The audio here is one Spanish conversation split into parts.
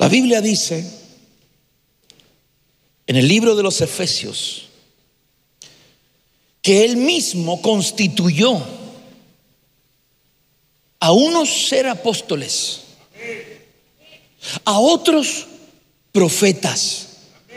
La Biblia dice en el libro de los Efesios que Él mismo constituyó a unos ser apóstoles, a otros profetas,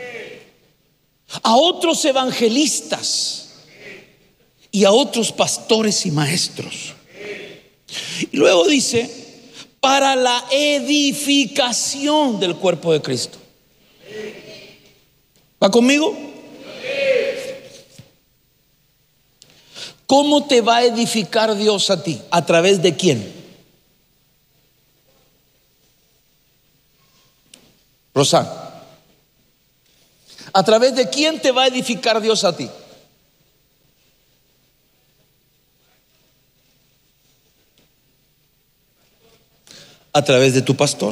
a otros evangelistas y a otros pastores y maestros. Y luego dice, para la edificación del cuerpo de Cristo. ¿Va conmigo? ¿Cómo te va a edificar Dios a ti? ¿A través de quién? Rosana, ¿a través de quién te va a edificar Dios a ti? A través de tu pastor.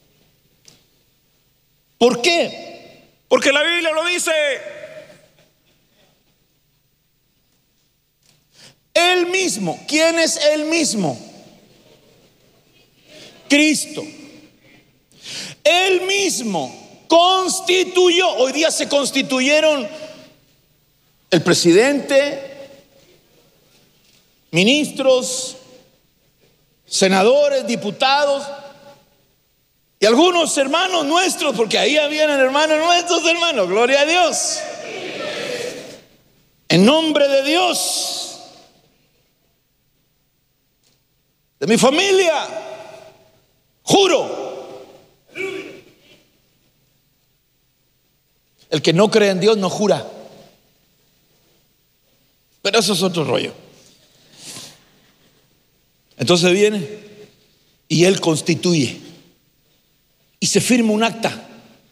¿Por qué? Porque la Biblia lo dice. Él mismo. ¿Quién es Él mismo? Cristo. Él mismo constituyó. Hoy día se constituyeron el presidente, ministros, senadores, diputados y algunos hermanos nuestros, porque ahí habían hermanos nuestros, hermanos, gloria a Dios. En nombre de Dios, de mi familia, juro. El que no cree en Dios no jura. Pero eso es otro rollo. Entonces viene y Él constituye y se firma un acta.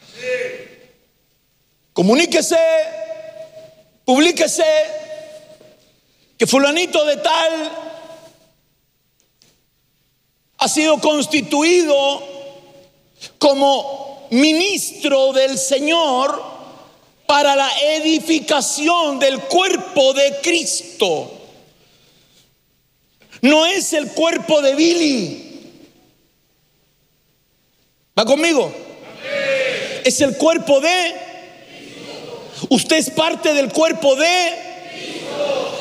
Comuníquese, publíquese que fulanito de tal ha sido constituido como ministro del Señor para la edificación del cuerpo de Cristo. No es el cuerpo de Billy. ¿Va conmigo? Es el cuerpo de Cristo. Usted es parte del cuerpo de Cristo.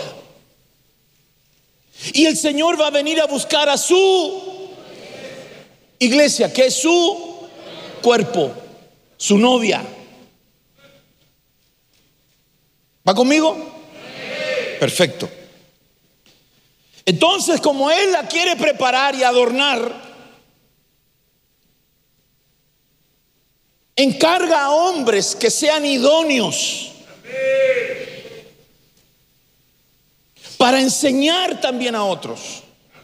Y el Señor va a venir a buscar a su iglesia, que es su cuerpo, su novia. ¿Va conmigo? Perfecto. Entonces, como Él la quiere preparar y adornar, encarga a hombres que sean idóneos para enseñar también a otros.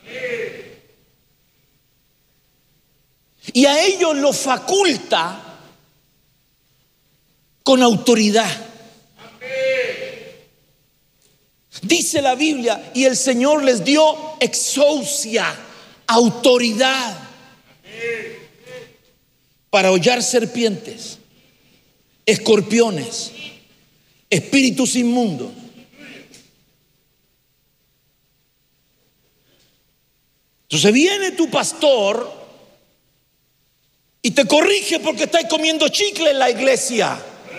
Y a ellos lo faculta con autoridad. Dice la Biblia, y el Señor les dio exousia, autoridad, para hollar serpientes, escorpiones, espíritus inmundos. Entonces viene tu pastor y te corrige porque estás comiendo chicle en la iglesia.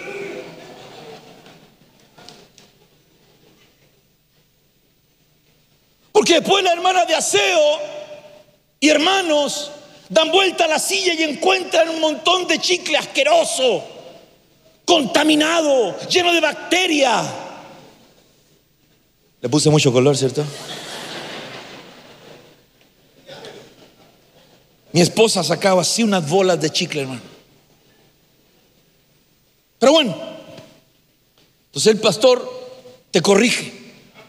Porque después la hermana de aseo y hermanos dan vuelta a la silla y encuentran un montón de chicle asqueroso, contaminado, lleno de bacterias. Le puse mucho color, ¿cierto? Mi esposa sacaba así unas bolas de chicle, hermano. Pero bueno, entonces el pastor te corrige.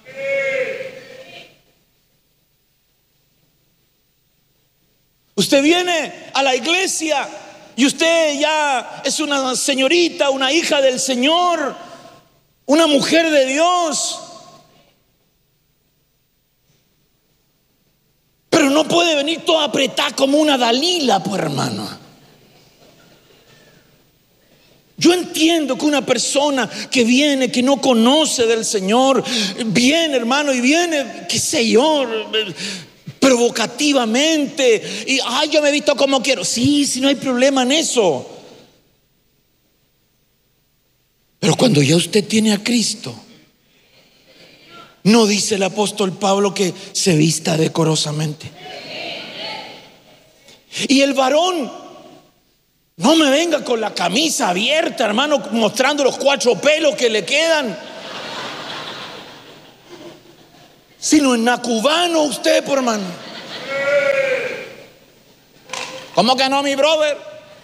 Usted viene a la iglesia y usted ya es una señorita, una hija del Señor, una mujer de Dios. Pero no puede venir toda apretada como una Dalila, pues hermano. Yo entiendo que una persona que viene, que no conoce del Señor, viene, hermano, y viene, qué sé yo, provocativamente. Y yo me he visto como quiero. Sí, no hay problema en eso. Pero cuando ya usted tiene a Cristo, no dice el apóstol Pablo que se vista decorosamente. Y el varón, no me venga con la camisa abierta, hermano, mostrando los 4 pelos que le quedan. Sino en nacubano usted, por hermano. ¿Cómo que no, mi brother?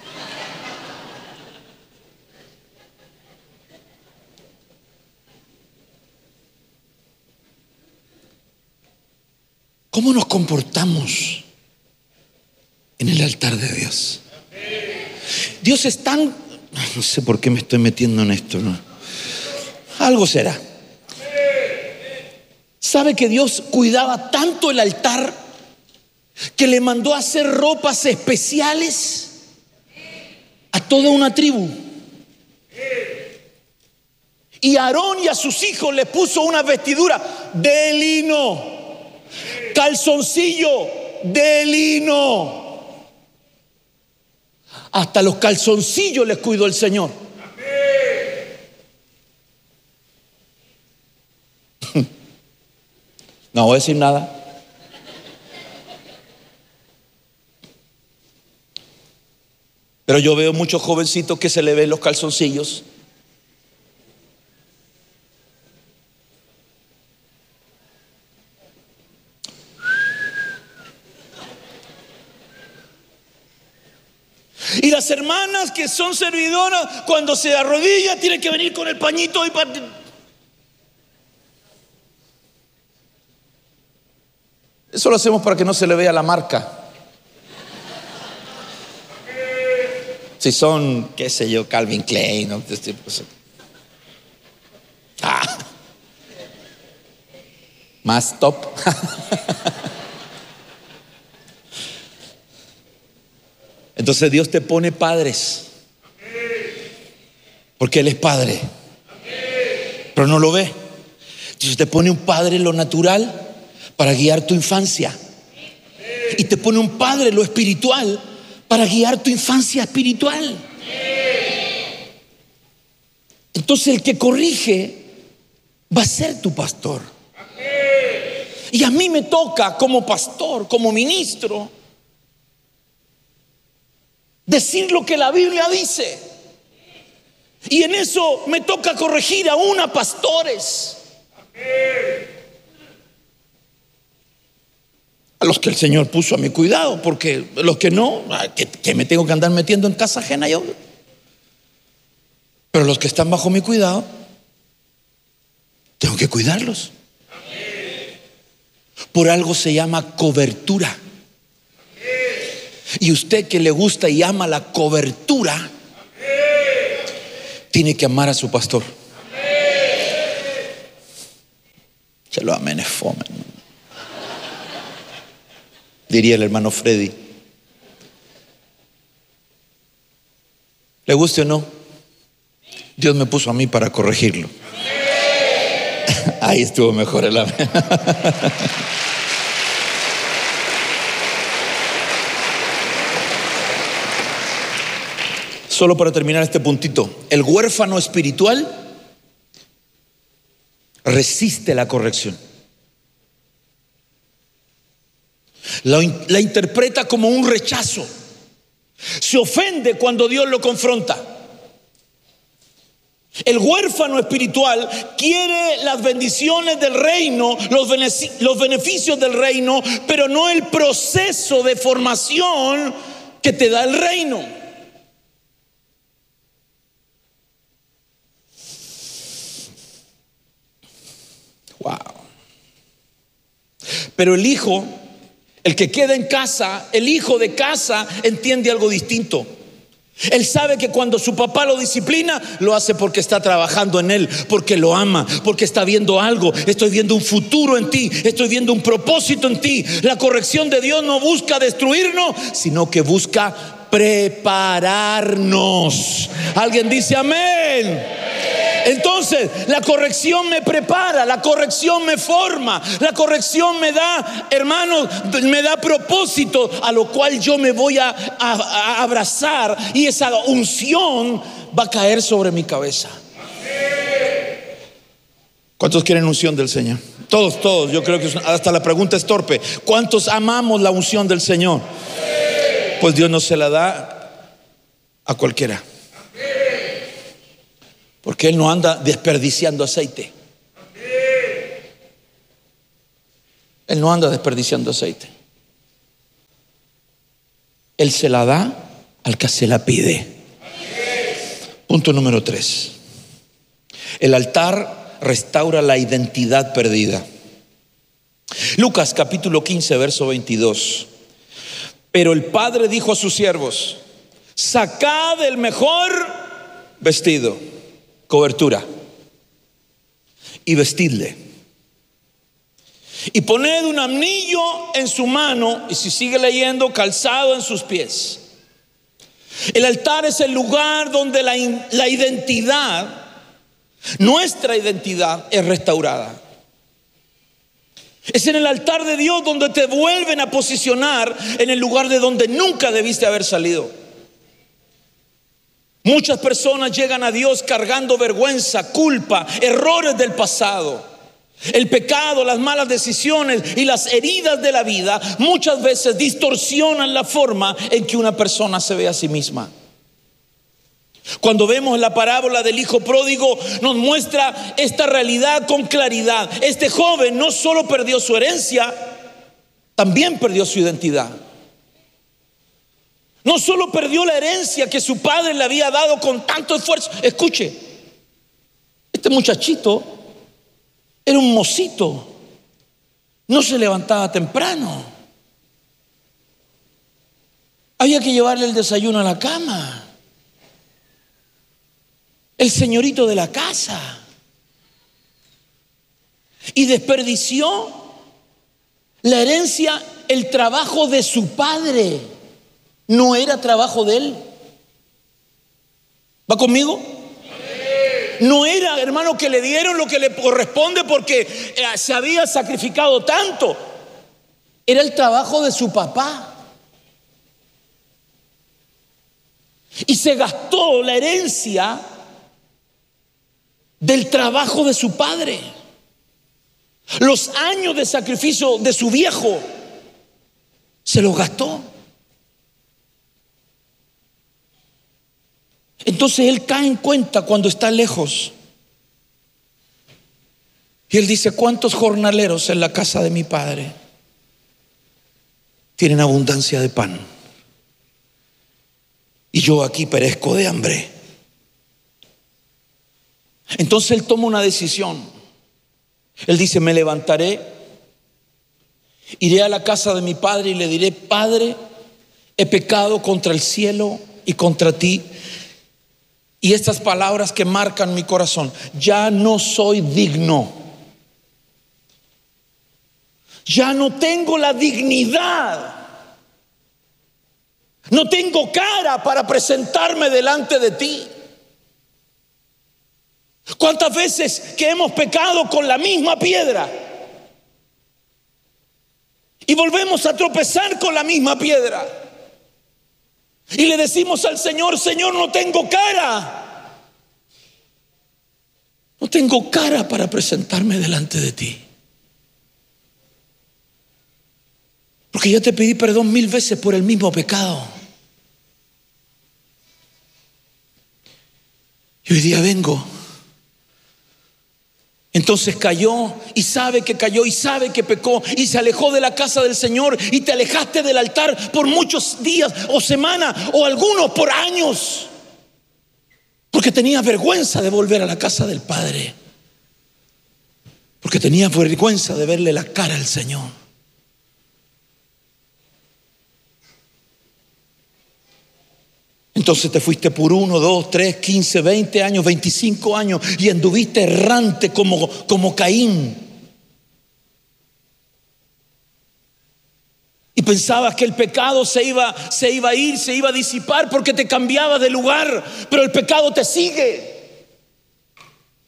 ¿Cómo nos comportamos en el altar de Dios? Dios es tan... No sé por qué me estoy metiendo en esto, ¿no? Algo será. ¿Sabe que Dios cuidaba tanto el altar que le mandó a hacer ropas especiales a toda una tribu? Y a Aarón y a sus hijos les puso una vestidura de lino, calzoncillo de lino. Hasta los calzoncillos les cuidó el Señor. No voy a decir nada. Pero yo veo muchos jovencitos que se le ven los calzoncillos. Y las hermanas que son servidoras, cuando se arrodilla, tienen que venir con el pañito y eso lo hacemos para que no se le vea la marca. Si son, qué sé yo, Calvin Klein, ¿no? Más top. Entonces Dios te pone padres, porque Él es padre, pero no lo ve. Entonces te pone un padre en lo natural para guiar tu infancia, y te pone un padre en lo espiritual para guiar tu infancia espiritual. Entonces el que corrige va a ser tu pastor. Y a mí me toca como pastor, como ministro, decir lo que la Biblia dice. Y en eso me toca corregir aún a pastores, a los que el Señor puso a mi cuidado, porque los que no, que me tengo que andar metiendo en casa ajena yo. Pero los que están bajo mi cuidado, tengo que cuidarlos. Por algo se llama cobertura. Y usted que le gusta y ama la cobertura, tiene que amar a su pastor. Se lo amen es fome, diría el hermano Freddy. Le guste o no, Dios me puso a mí para corregirlo. Ahí estuvo mejor el amén. Solo para terminar este puntito, el huérfano espiritual resiste la corrección. La interpreta como un rechazo. Se ofende cuando Dios lo confronta. El huérfano espiritual quiere las bendiciones del reino, los beneficios del reino, pero no el proceso de formación que te da el reino. Wow. Pero el hijo, el que queda en casa, el hijo de casa, entiende algo distinto. Él sabe que cuando su papá lo disciplina, lo hace porque está trabajando en él, porque lo ama, porque está viendo algo. Estoy viendo un futuro en ti, estoy viendo un propósito en ti. La corrección de Dios no busca destruirnos, sino que busca prepararnos. ¿Alguien dice amén? Entonces, la corrección me prepara, la corrección me forma, la corrección me da, hermanos, me da propósito a lo cual yo me voy a abrazar, y esa unción va a caer sobre mi cabeza. ¿Cuántos quieren unción del Señor? Todos. Yo creo que hasta la pregunta es torpe. ¿Cuántos amamos la unción del Señor? Pues Dios no se la da a cualquiera, porque Él no anda desperdiciando aceite. Él no anda desperdiciando aceite. Él se la da al que se la pide. Punto número 3. El altar restaura la identidad perdida. Lucas capítulo 15, verso 22. Pero el padre dijo a sus siervos: sacad el mejor vestido, cobertura, y vestidle, y poned un anillo en su mano, y si sigue leyendo, calzado en sus pies. El altar es el lugar donde la identidad, nuestra identidad, es restaurada. Es en el altar de Dios donde te vuelven a posicionar en el lugar de donde nunca debiste haber salido. Muchas personas llegan a Dios cargando vergüenza, culpa, errores del pasado. El pecado, las malas decisiones y las heridas de la vida muchas veces distorsionan la forma en que una persona se ve a sí misma. Cuando vemos la parábola del hijo pródigo, nos muestra esta realidad con claridad. Este joven no solo perdió su herencia, también perdió su identidad. No solo perdió la herencia que su padre le había dado con tanto esfuerzo. Escuche, este muchachito era un mocito, no se levantaba temprano, había que llevarle el desayuno a la cama, el señorito de la casa, y desperdició la herencia, el trabajo de su padre. No era trabajo de él. ¿Va conmigo? No era, hermano, que le dieron lo que le corresponde porque se había sacrificado tanto. Era el trabajo de su papá. Y se gastó la herencia del trabajo de su padre. Los años de sacrificio de su viejo se los gastó. Entonces él cae en cuenta cuando está lejos. Y él dice: ¿cuántos jornaleros en la casa de mi padre tienen abundancia de pan? Y yo aquí perezco de hambre. Entonces él toma una decisión. Él dice: me levantaré, iré a la casa de mi padre y le diré: Padre, he pecado contra el cielo y contra ti. Y estas palabras que marcan mi corazón: ya no soy digno, ya no tengo la dignidad, no tengo cara para presentarme delante de ti. ¿Cuántas veces que hemos pecado con la misma piedra y volvemos a tropezar con la misma piedra? Y le decimos al Señor: Señor, no tengo cara. No tengo cara para presentarme delante de ti. Porque ya te pedí perdón 1000 veces por el mismo pecado. Y hoy día vengo. Entonces cayó y sabe que cayó y sabe que pecó y se alejó de la casa del Señor, y te alejaste del altar por muchos días o semanas o algunos por años, porque tenías vergüenza de volver a la casa del Padre, porque tenías vergüenza de verle la cara al Señor. Entonces te fuiste por 1, 2, 3, 15, 20 años, 25 años y anduviste errante como Caín. Y pensabas que el pecado se iba a ir, se iba a disipar porque te cambiabas de lugar, pero el pecado te sigue.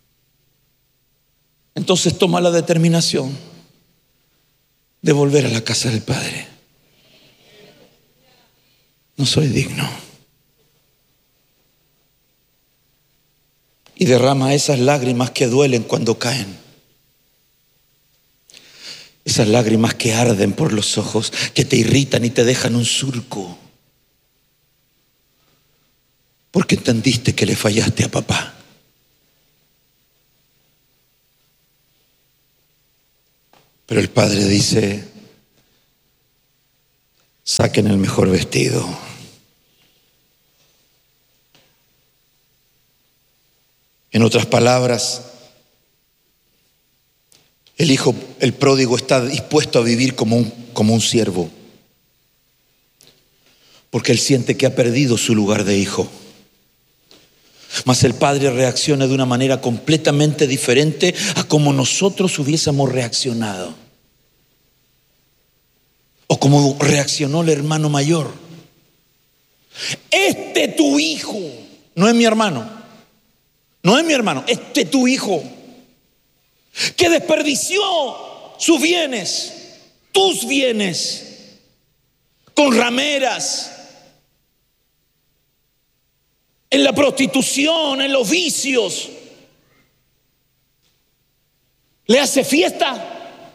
Entonces toma la determinación de volver a la casa del Padre. No soy digno. Y derrama esas lágrimas que duelen cuando caen. Esas lágrimas que arden por los ojos, que te irritan y te dejan un surco. Porque entendiste que le fallaste a papá. Pero el Padre dice: saquen el mejor vestido. En otras palabras, el pródigo está dispuesto a vivir como un siervo, porque él siente que ha perdido su lugar de hijo. Mas el Padre reacciona de una manera completamente diferente a como nosotros hubiésemos reaccionado, o como reaccionó el hermano mayor. Este tu hijo, no es mi hermano, no es mi hermano, este tu hijo, que desperdició sus bienes, tus bienes, con rameras, en la prostitución, en los vicios. ¿Le hace fiesta?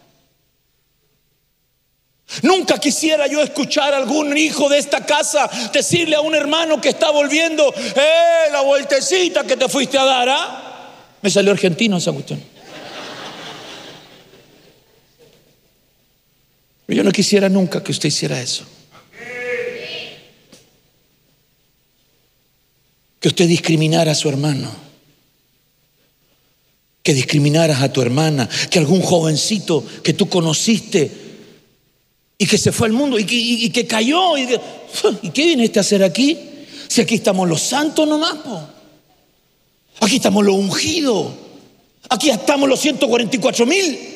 Nunca quisiera yo escuchar a algún hijo de esta casa decirle a un hermano que está volviendo: la vueltecita que te fuiste a dar, ¿ah? Me salió argentino esa cuestión. Pero yo no quisiera nunca que usted hiciera eso. Que usted discriminara a su hermano, que discriminaras a tu hermana, que algún jovencito que tú conociste y que se fue al mundo y que cayó ¿y qué viniste a hacer aquí? Si aquí estamos los santos nomás, po. Aquí estamos los ungidos, aquí estamos los 144,000.